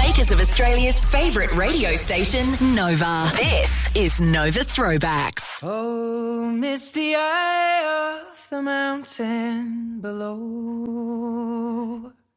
makers of Australia's favourite radio station, Nova. This is Nova Throwbacks. Oh, misty eye of the mountain below.